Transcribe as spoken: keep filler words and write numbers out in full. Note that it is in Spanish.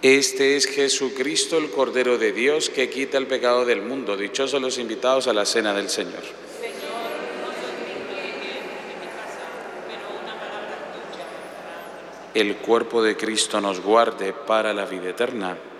Este es Jesucristo, el Cordero de Dios, que quita el pecado del mundo. Dichosos los invitados a la cena del Señor. Señor, no soy digno de que entres en mi casa, pero una palabra tuya para mi salud. El cuerpo de Cristo nos guarde para la vida eterna.